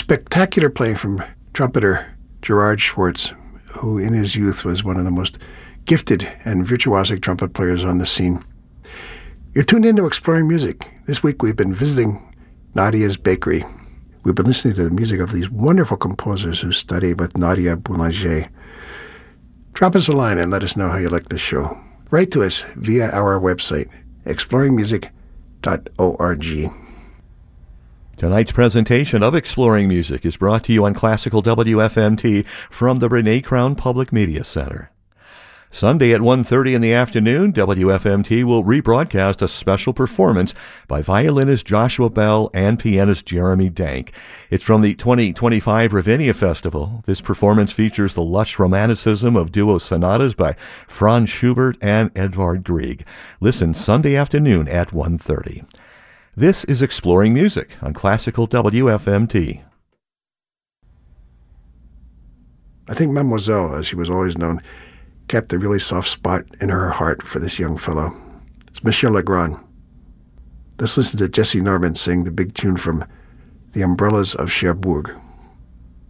Spectacular playing from trumpeter Gerard Schwartz, who in his youth was one of the most gifted and virtuosic trumpet players on the scene. You're tuned into Exploring Music. This week we've been visiting Nadia's Bakery. We've been listening to the music of these wonderful composers who study with Nadia Boulanger. Drop us a line and let us know how you like the show. Write to us via our website, exploringmusic.org. Tonight's presentation of Exploring Music is brought to you on Classical WFMT from the Brene Crown Public Media Center. Sunday at 1:30 in the afternoon, WFMT will rebroadcast a special performance by violinist Joshua Bell and pianist Jeremy Dank. It's from the 2025 Ravinia Festival. This performance features the lush romanticism of duo sonatas by Franz Schubert and Edvard Grieg. Listen Sunday afternoon at 1:30. This is Exploring Music on Classical WFMT. I think Mademoiselle, as she was always known, kept a really soft spot in her heart for this young fellow. It's Michel Legrand. Let's listen to Jesse Norman sing the big tune from The Umbrellas of Cherbourg.